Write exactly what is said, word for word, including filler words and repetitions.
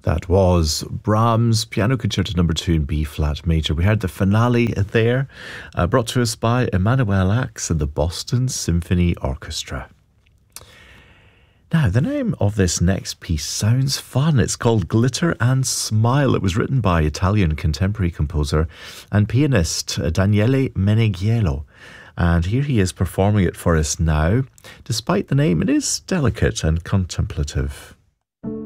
That was Brahms' Piano Concerto Number Two in B flat major. We heard the finale there, uh, brought to us by Emanuel Ax and the Boston Symphony Orchestra. Now, the name of this next piece sounds fun. It's called Glitter and Smile. It was written by Italian contemporary composer and pianist Daniele Meneghello. And here he is performing it for us now. Despite the name, it is delicate and contemplative.